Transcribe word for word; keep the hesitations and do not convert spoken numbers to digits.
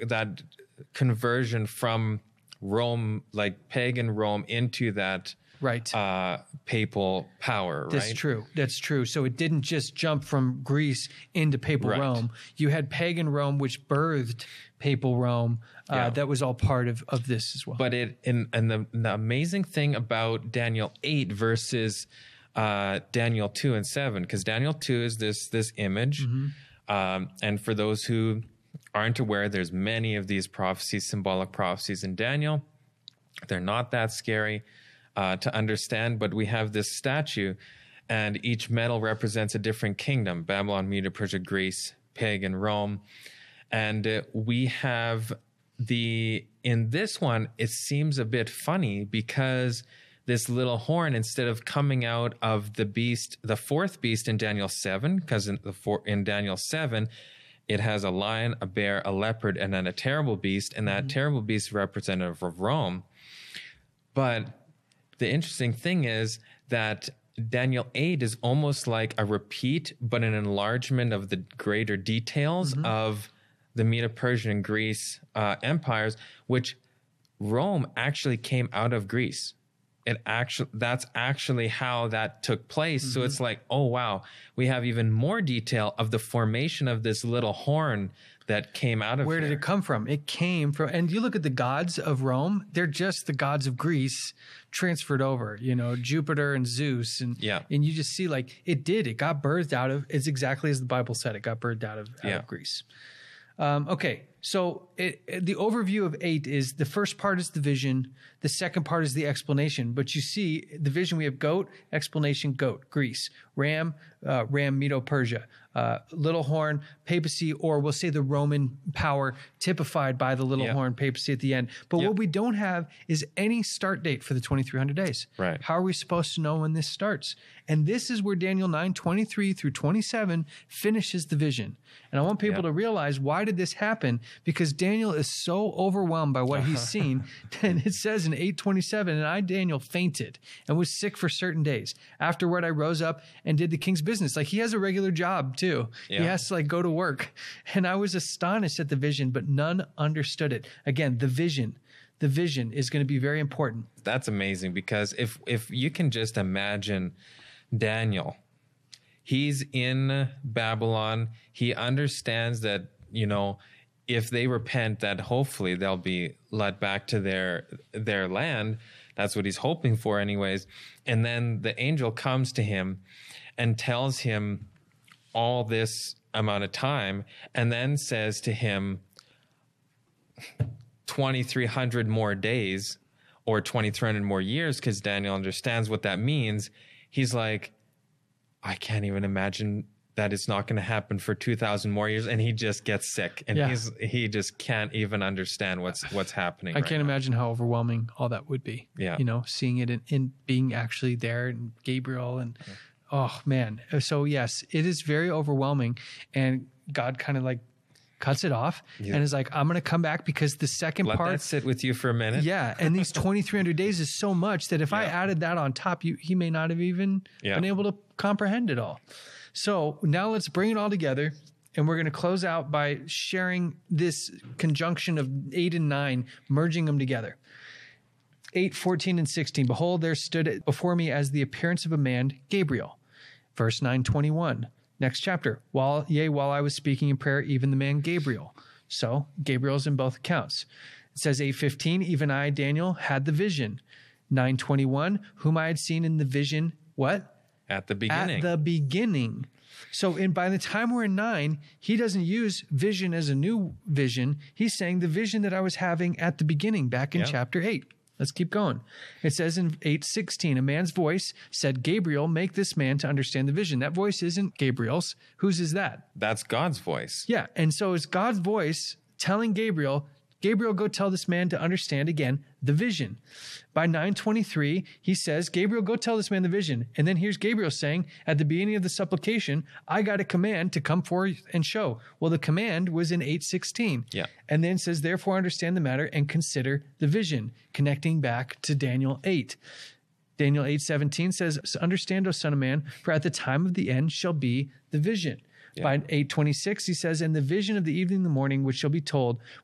that conversion from Rome, like pagan Rome, into that right uh, papal power. That's right? true. That's true. So it didn't just jump from Greece into papal Right. Rome. You had pagan Rome, which birthed papal Rome. Uh, Yeah. That was all part of, of this as well. But it and, and the, the amazing thing about Daniel eight versus uh, Daniel two and seven, because Daniel two is this this image, Mm-hmm. um, and for those who aren't aware, there's many of these prophecies, symbolic prophecies in Daniel. They're not that scary uh, to understand, but we have this statue, and each metal represents a different kingdom: Babylon, Medo, Persia, Greece, pagan Rome, and uh, we have the in this one. It seems a bit funny because this little horn, instead of coming out of the beast, the fourth beast in Daniel seven, because in the four, in Daniel seven, it has a lion, a bear, a leopard, and then a terrible beast, and that mm-hmm. terrible beast is representative of Rome. But the interesting thing is that Daniel eight is almost like a repeat, but an enlargement of the greater details mm-hmm. of the Medo-Persian and Greece uh, empires, which Rome actually came out of Greece. It actually that's actually how that took place. Mm-hmm. So it's like, oh wow, we have even more detail of the formation of this little horn that came out of Where here. did it come from? It came from, and you look at the gods of Rome, they're just the gods of Greece transferred over, you know, Jupiter and Zeus. And, yeah. and you just see like it did, it got birthed out of, it's exactly as the Bible said, it got birthed out of, out yeah. of Greece. Um, okay. So it, it, the overview of eight is the first part is the vision. The second part is the explanation. But you see the vision, we have goat, explanation, goat, Greece, ram, uh, ram, Medo-Persia, uh, little horn, papacy, or we'll say the Roman power typified by the little yep. horn, papacy at the end. But yep. what we don't have is any start date for the twenty-three hundred days. Right. How are we supposed to know when this starts? And this is where Daniel nine, twenty-three through twenty-seven finishes the vision. And I want people yep. to realize, why did this happen? Because Daniel is so overwhelmed by what he's seen. And it says in eight twenty-seven, and I, Daniel, fainted and was sick for certain days. Afterward, I rose up and did the king's business. Like, he has a regular job too. Yeah. He has to like go to work. And I was astonished at the vision, but none understood it. Again, the vision. The vision is going to be very important. That's amazing, because if if you can just imagine Daniel, he's in Babylon. He understands that, you know, if they repent, that hopefully they'll be led back to their their land. That's what he's hoping for anyways. And then the angel comes to him and tells him all this amount of time, and then says to him, twenty-three hundred more days or twenty-three hundred more years, because Daniel understands what that means. He's like, I can't even imagine that it's not going to happen for two thousand more years. And he just gets sick, and yeah. he's, he just can't even understand what's, what's happening. I right can't now. imagine how overwhelming all that would be. Yeah. You know, seeing it in, in being actually there, and Gabriel and, yeah. oh man. So yes, it is very overwhelming, and God kind of like cuts it off yeah. and is like, I'm going to come back, because the second Let part. Let that sit with you for a minute. Yeah. And these twenty-three hundred days is so much that if yeah. I added that on top, you, he may not have even yeah. been able to comprehend it all. So now let's bring it all together, and we're going to close out by sharing this conjunction of eight and nine, merging them together. eight, fourteen, and sixteen. Behold, there stood before me as the appearance of a man, Gabriel. Verse nine, twenty-one. Next chapter. While, yea, while I was speaking in prayer, even the man Gabriel. So Gabriel's in both accounts. It says eight fifteen, even I, Daniel, had the vision. nine twenty-one, whom I had seen in the vision, what? At the beginning. At the beginning. So in, by the time we're in nine, he doesn't use vision as a new vision. He's saying the vision that I was having at the beginning, back in yeah. chapter eight. Let's keep going. It says in eight sixteen, a man's voice said, Gabriel, make this man to understand the vision. That voice isn't Gabriel's. Whose is that? That's God's voice. Yeah. And so it's God's voice telling Gabriel, Gabriel, go tell this man to understand again the vision. By nine twenty-three, he says, Gabriel, go tell this man the vision. And then here's Gabriel saying, at the beginning of the supplication, I got a command to come forth and show. Well, the command was in eight sixteen. Yeah. And then says, therefore understand the matter and consider the vision, connecting back to Daniel eight. Daniel eight seventeen says, understand, O son of man, for at the time of the end shall be the vision. Yeah. By eight twenty-six, he says, and the vision of the evening and the morning, which shall be told